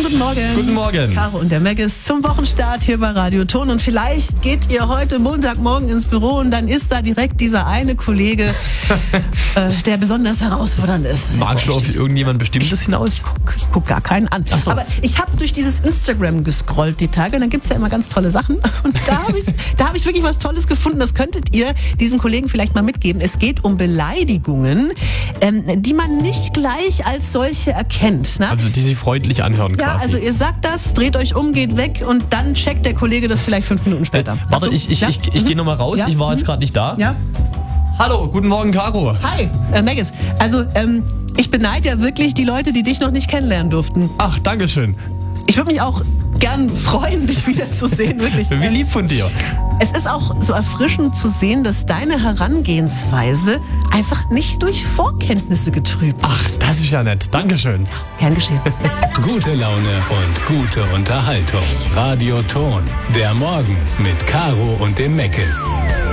guten Morgen. Guten Morgen. Caro und der Maggis zum Wochenstart hier bei Radio Ton. Und vielleicht geht ihr heute Montagmorgen ins Büro und dann ist da direkt dieser eine Kollege, der besonders herausfordernd ist. Magst du auf irgendjemand Bestimmtes hinaus? Ich guck gar keinen an. Ach so. Aber ich habe durch dieses Instagram gescrollt die Tage und dann gibt's ja immer ganz tolle Sachen. Und da hab ich wirklich was Tolles gefunden. Das könntet ihr diesem Kollegen vielleicht mal mitgeben. Es geht um Beleidigungen, die man nicht gleich als solche erkennt. Ne? Also die sich freundlich anhören Ja, quasi. also ihr sagt das, dreht euch um, geht weg und dann checkt der Kollege das vielleicht 5 Minuten später. Warte, Sag du? ich gehe nochmal raus. Ja? Ich war jetzt gerade nicht da. Ja. Hallo, guten Morgen, Caro. Hi, Maggis. Also, ich beneide ja wirklich die Leute, die dich noch nicht kennenlernen durften. Ach, dankeschön. Ich würde mich auch gern freuen, dich wiederzusehen, wirklich. Wie lieb von dir. Es ist auch so erfrischend zu sehen, dass deine Herangehensweise einfach nicht durch Vorkenntnisse getrübt ist. Ach, das ist ja nett. Dankeschön. Gern geschehen. Gute Laune und gute Unterhaltung. Radio Ton. Der Morgen mit Caro und dem Maggis.